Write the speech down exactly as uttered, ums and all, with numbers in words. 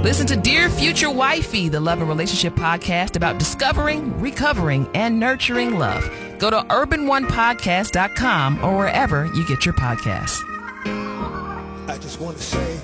Listen to Dear Future Wifey, the love and relationship podcast about discovering, recovering, and nurturing love. Go to urban one podcast dot com or wherever you get your podcasts. I just want to say